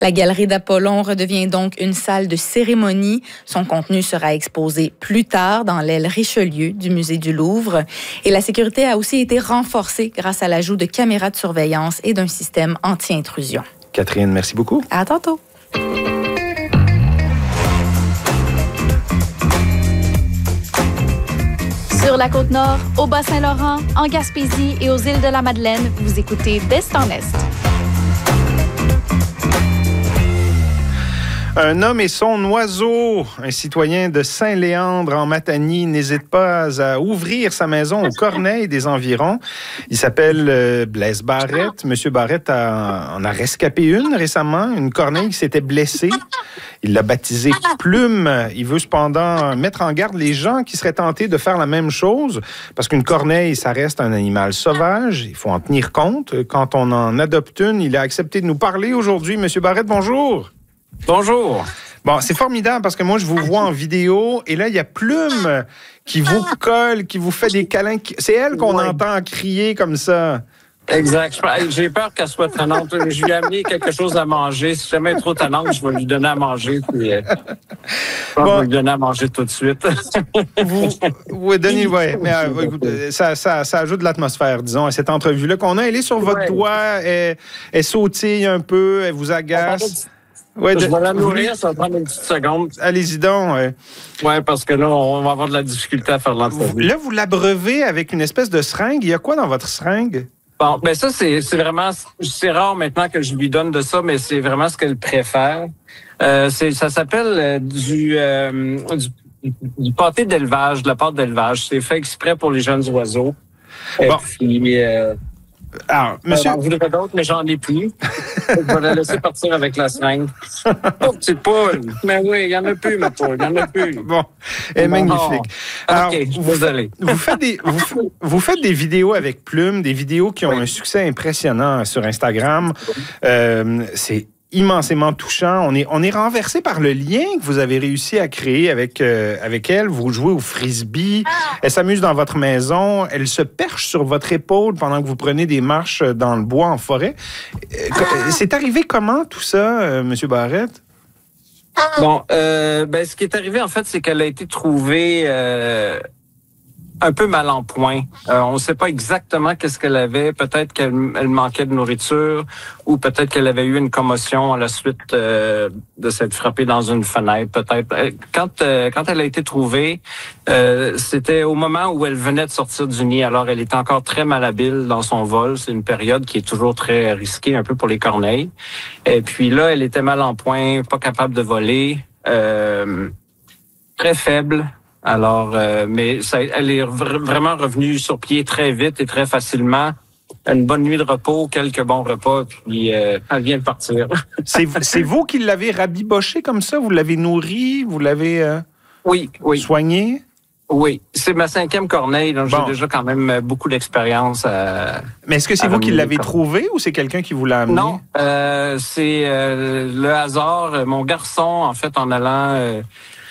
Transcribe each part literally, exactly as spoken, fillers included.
La galerie d'Apollon redevient donc une salle de cérémonie. Son contenu sera exposé plus tard dans l'aile Richelieu du musée du Louvre. Et la sécurité a aussi été renforcée grâce à l'ajout de caméras de surveillance et d'un système anti-intrusion. Catherine, merci beaucoup. À tantôt. Sur la Côte-Nord, au Bas-Saint-Laurent, en Gaspésie et aux îles de la Madeleine, vous écoutez d'Est en Est. Un homme et son oiseau, un citoyen de Saint-Léandre en Matanie, n'hésite pas à ouvrir sa maison aux Corneilles des environs. Il s'appelle euh, Blaise Barrette. Monsieur Barrette a, en a rescapé une récemment, une corneille qui s'était blessée. Il l'a baptisée Plume. Il veut cependant mettre en garde les gens qui seraient tentés de faire la même chose, parce qu'une corneille, ça reste un animal sauvage. Il faut en tenir compte. Quand on en adopte une, il a accepté de nous parler aujourd'hui. Monsieur Barrette, bonjour. Bonjour. Bon, c'est formidable parce que moi, je vous vois en vidéo et là, il y a Plume qui vous colle, qui vous fait des câlins. C'est elle qu'on ouais. entend crier comme ça. Exact. J'ai peur qu'elle soit tannante. Je lui ai amené quelque chose à manger. Si jamais elle est trop tannante, je vais lui donner à manger. Puis, euh, je bon. vais lui donner à manger tout de suite. vous, oui, Denis, oui. Mais euh, écoute, ça, ça, ça ajoute de l'atmosphère, disons, à cette entrevue-là qu'on a. Elle est sur votre ouais. doigt, elle, elle sautille un peu, elle vous agace. Ouais, je de... vais la nourrir, ça va prendre une petite seconde. Allez-y donc. Oui, ouais, parce que là, on va avoir de la difficulté à faire l'entrevue. Là, vous l'abreuvez avec une espèce de seringue. Il y a quoi dans votre seringue? Bon, ben ça, c'est, c'est vraiment... C'est rare maintenant que je lui donne de ça, mais c'est vraiment ce qu'elle préfère. Euh, c'est, ça s'appelle euh, du, euh, du, du pâté d'élevage, de la pâte d'élevage. C'est fait exprès pour les jeunes oiseaux. Et bon. Puis... Euh, Alors, monsieur... J'en voudrais d'autres, mais j'en ai plus. Je vais la laisser partir avec la seringue. Oh, petite poule! Mais oui, il n'y en a plus, ma poule. Il n'y en a plus. Bon, elle est magnifique. Alors, OK, je suis désolé. Vous faites, des, vous, vous faites des vidéos avec Plume, des vidéos qui ont oui. un succès impressionnant sur Instagram. Euh, c'est immensément touchant. On est, on est renversé par le lien que vous avez réussi à créer avec, euh, avec elle. Vous jouez au frisbee. Elle s'amuse dans votre maison. Elle se perche sur votre épaule pendant que vous prenez des marches dans le bois en forêt. C'est arrivé comment tout ça, euh, Monsieur Barrette? Bon, euh, ben, ce qui est arrivé, en fait, c'est qu'elle a été trouvée... Euh un peu mal en point. Euh, on ne sait pas exactement qu'est-ce qu'elle avait. Peut-être qu'elle elle manquait de nourriture ou peut-être qu'elle avait eu une commotion à la suite euh, de s'être frappée dans une fenêtre. Peut-être. Quand euh, quand elle a été trouvée, euh, c'était au moment où elle venait de sortir du nid. Alors, elle était encore très malhabile dans son vol. C'est une période qui est toujours très risquée un peu pour les corneilles. Et puis là, elle était mal en point, pas capable de voler, euh, très faible. Alors, euh, mais ça, elle est vraiment revenue sur pied très vite et très facilement. Une bonne nuit de repos, quelques bons repas, puis euh, elle vient de partir. c'est, c'est vous qui l'avez rabibochée comme ça? Vous l'avez nourrie? Vous l'avez euh, oui, oui. soignée? Oui, c'est ma cinquième corneille, donc bon. J'ai déjà quand même beaucoup d'expérience. À, mais est-ce que c'est vous qui l'avez trouvée ou c'est quelqu'un qui vous l'a amenée? Non, euh, c'est euh, le hasard. Mon garçon, en fait, en allant... Euh,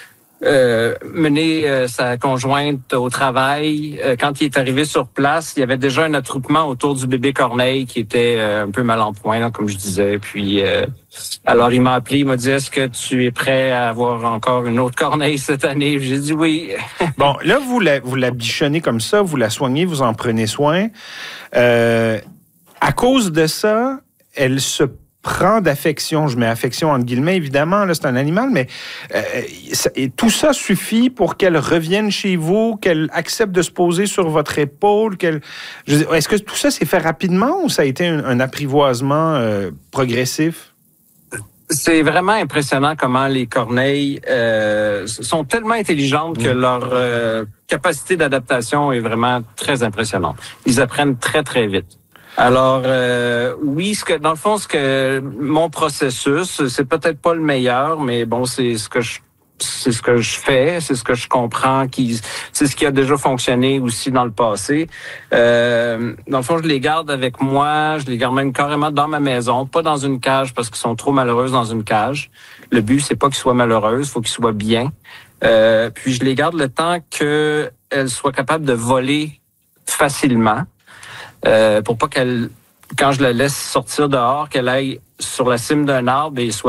Euh, mener euh, sa conjointe au travail. Euh, quand il est arrivé sur place, il y avait déjà un attroupement autour du bébé corneille qui était euh, un peu mal en point, là, comme je disais. Puis, euh, alors il m'a appelé, il m'a dit, est-ce que tu es prêt à avoir encore une autre corneille cette année? J'ai dit oui. Bon, là, vous la, vous la bichonnez comme ça, vous la soignez, vous en prenez soin. Euh, à cause de ça, elle se prend d'affection, je mets affection entre guillemets, évidemment, là, c'est un animal, mais euh, ça, et tout ça suffit pour qu'elle revienne chez vous, qu'elle accepte de se poser sur votre épaule, qu'elle... Je, est-ce que tout ça s'est fait rapidement ou ça a été un, un apprivoisement euh, progressif? C'est vraiment impressionnant comment les corneilles euh, sont tellement intelligentes que leur euh, capacité d'adaptation est vraiment très impressionnante. Ils apprennent très, très vite. Alors euh, oui, ce que dans le fond, ce que mon processus, c'est peut-être pas le meilleur, mais bon, c'est ce que je c'est ce que je fais, c'est ce que je comprends, qui c'est ce qui a déjà fonctionné aussi dans le passé. Euh, dans le fond, je les garde avec moi, je les garde même carrément dans ma maison, pas dans une cage parce qu'ils sont trop malheureuses dans une cage. Le but, c'est pas qu'ils soient malheureuses, il faut qu'ils soient bien. Euh, puis je les garde le temps qu'elles soient capables de voler facilement. Euh, pour pas qu'elle quand je la laisse sortir dehors, qu'elle aille sur la cime d'un arbre et soit